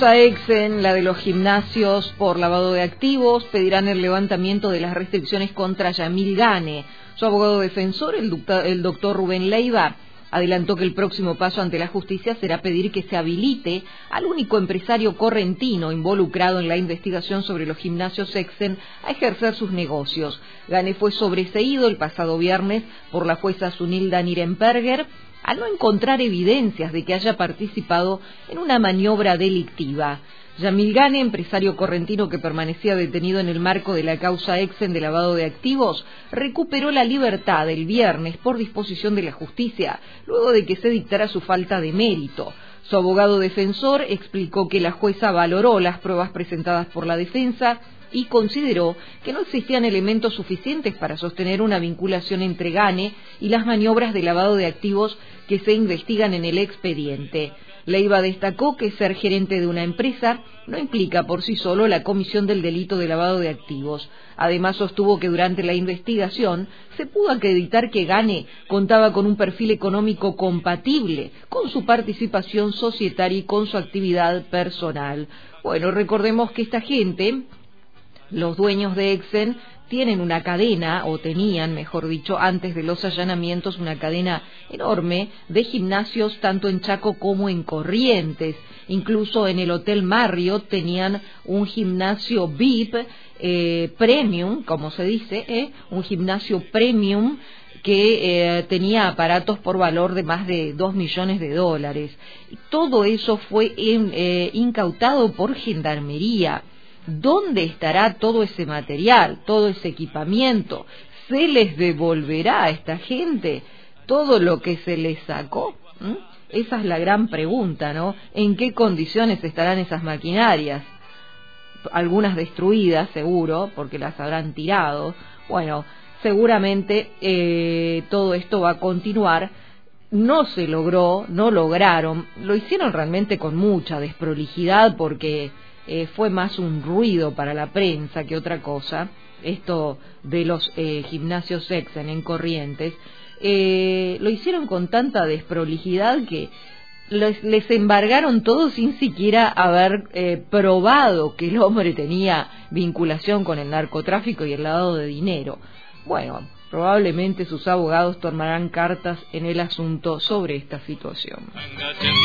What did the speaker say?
Exen, la de los gimnasios por lavado de activos, pedirán el levantamiento de las restricciones contra Yamil Gane. Su abogado defensor, el doctor Rubén Leiva, adelantó que el próximo paso ante la justicia será pedir que se habilite al único empresario correntino involucrado en la investigación sobre los gimnasios Exen a ejercer sus negocios. Gane fue sobreseído el pasado viernes por la jueza Sunilda Nirenberger al no encontrar evidencias de que haya participado en una maniobra delictiva. Yamil Gane, empresario correntino que permanecía detenido en el marco de la causa Exen de lavado de activos, recuperó la libertad el viernes por disposición de la justicia, luego de que se dictara su falta de mérito. Su abogado defensor explicó que la jueza valoró las pruebas presentadas por la defensa y consideró que no existían elementos suficientes para sostener una vinculación entre Gane y las maniobras de lavado de activos que se investigan en el expediente. Leiva destacó que ser gerente de una empresa no implica por sí solo la comisión del delito de lavado de activos. Además, sostuvo que durante la investigación se pudo acreditar que Gane contaba con un perfil económico compatible con su participación societaria y con su actividad personal. Bueno, recordemos que esta gente, los dueños de Exen, tienen una cadena, o tenían, mejor dicho, antes de los allanamientos, una cadena enorme de gimnasios tanto en Chaco como en Corrientes. Incluso en el Hotel Marriott tenían un gimnasio VIP premium, como se dice, un gimnasio premium que tenía aparatos por valor de más de $2 millones. Todo eso fue incautado por Gendarmería. ¿Dónde estará todo ese material, todo ese equipamiento? ¿Se les devolverá a esta gente todo lo que se les sacó? Esa es la gran pregunta, ¿no? ¿En qué condiciones estarán esas maquinarias? Algunas destruidas, seguro, porque las habrán tirado. Bueno, seguramente todo esto va a continuar. No se logró, no lograron, lo hicieron realmente con mucha desprolijidad porque fue más un ruido para la prensa que otra cosa, esto de los gimnasios Exen en Corrientes. Lo hicieron con tanta desprolijidad que les embargaron todo sin siquiera haber probado que el hombre tenía vinculación con el narcotráfico y el lavado de dinero. Bueno, probablemente sus abogados tomarán cartas en el asunto sobre esta situación.